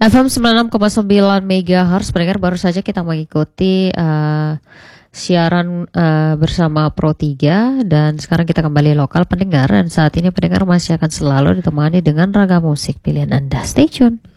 FM 96,9 MHz, pendengar baru saja kita mengikuti siaran bersama Pro 3 dan sekarang kita kembali lokal pendengar dan saat ini pendengar masih akan selalu ditemani dengan ragam musik pilihan Anda. Stay tune.